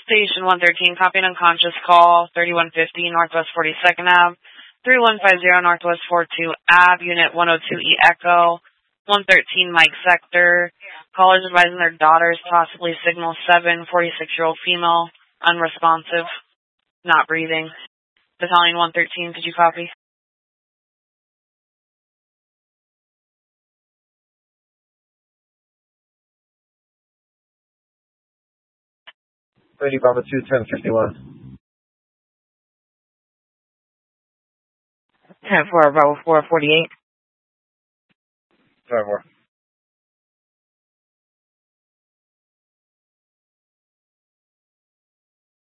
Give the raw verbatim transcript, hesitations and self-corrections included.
Station one thirteen, copy an unconscious call, thirty-one fifty Northwest forty-second Avenue, three one five zero Northwest forty-two Avenue, Unit one oh two E Echo, one thirteen Mike Sector. Callers advising their daughters, possibly signal seven, forty-six-year-old female, unresponsive, not breathing. Battalion one thirteen, could you copy? Lady Bravo two, ten fifty-one. ten four, Bravo four, forty-eight. ten four.